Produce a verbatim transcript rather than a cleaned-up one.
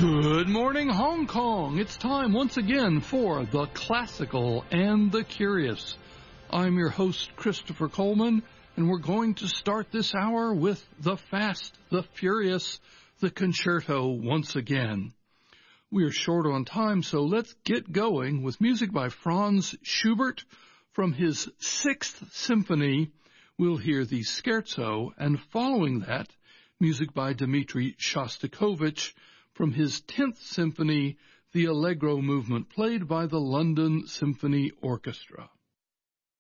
Good morning, Hong Kong. It's time once again for The Classical and the Curious. I'm your host, Christopher Coleman, and we're going to start this hour with The Fast, the Furious, the Concerto once again. We're short on time, so let's get going with music by Franz Schubert from his Sixth Symphony. We'll hear the Scherzo, and following that, music by Dmitri Shostakovich from his Tenth Symphony, the Allegro movement, played by the London Symphony Orchestra.